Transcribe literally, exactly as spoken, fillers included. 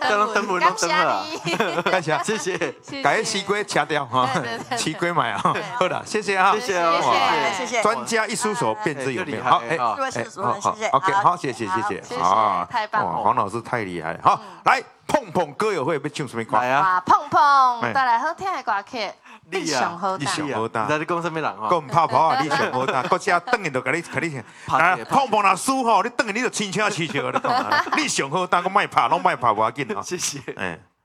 灯灯文， 感谢你， 感谢， 谢谢， 把那西瓜掐掉哈，西瓜买啊，好了，谢谢啊， 谢谢哦， 谢谢， 专家一出手便知有没有？ 好， 哎， 是是是，谢谢 ，OK， 好，谢谢谢谢， 谢谢， 太棒了， 黄老师太厉害了，好，来碰碰歌友会要唱什么歌？ 来啊， 碰碰，带来好听的歌曲。你上好你上好大， 你在你讲什么人哦？ 讲泡泡啊，你上好大，国家等下就甲你甲你啊，碰碰若输吼，你等下你就亲像气笑，你讲，你上好大，我卖拍，拢卖拍无要紧哦。 谢谢。 哎。